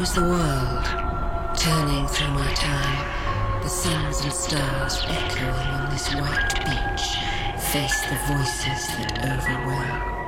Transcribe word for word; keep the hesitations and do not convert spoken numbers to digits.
Was the world turning through my time? The suns and stars echoing on this white beach face the voices that overwhelm.